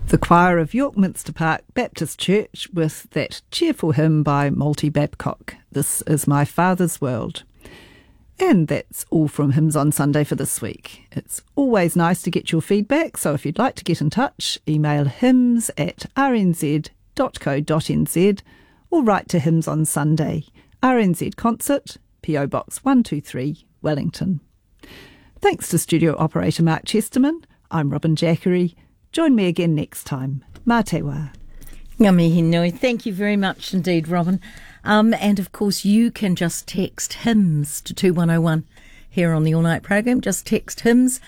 The choir of York Minster Park Baptist Church with that cheerful hymn by Malty Babcock, This Is My Father's World. And that's all from Hymns on Sunday for this week. It's always nice to get your feedback, so if you'd like to get in touch, email hymns@rnz.co.nz or write to Hymns on Sunday, RNZ Concert, PO Box 123, Wellington. Thanks to studio operator Mark Chesterman. I'm Robin Jackery. Join me again next time. Mā te wā. Ngā mihi nui. Thank you very much indeed, Robin. And of course, you can just text hymns to 2101 here on the All Night program. Just text hymns,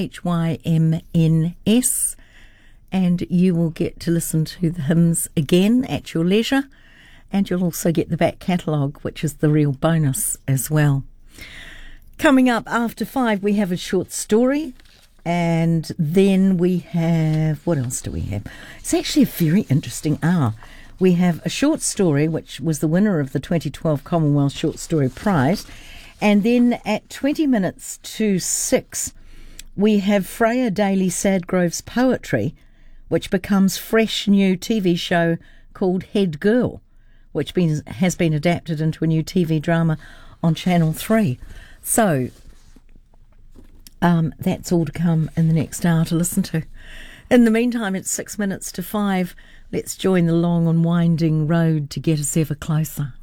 HYMNS, and you will get to listen to the hymns again at your leisure. And you'll also get the back catalogue, which is the real bonus as well. Coming up after 5, we have a short story. And then we have, what else do we have? It's actually a very interesting hour. We have a short story, which was the winner of the 2012 Commonwealth Short Story Prize. And then at 20 minutes to 6, we have Freya Daly Sadgrove's poetry, which becomes fresh new TV show called Head Girl, which has been adapted into a new TV drama on Channel 3. So that's all to come in the next hour to listen to. In the meantime, it's 6 minutes to 5. Let's join the long and winding road to get us ever closer.